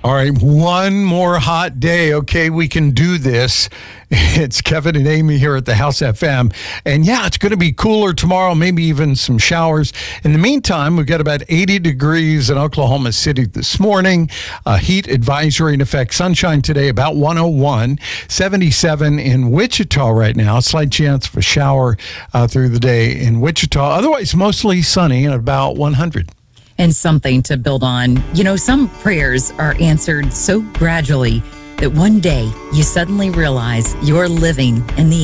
All right, one more hot day. Okay, we can do this. It's Kevin and Amy here at the House FM. And yeah, it's going to be cooler tomorrow, maybe even some showers. In the meantime, we've got about 80 degrees in Oklahoma City this morning. Heat advisory in effect. Sunshine today, about 101. 77 in Wichita right now. Slight chance of a shower through the day in Wichita. Otherwise, mostly sunny and about 100. And something to build on. You know, some prayers are answered so gradually that one day you suddenly realize you're living in the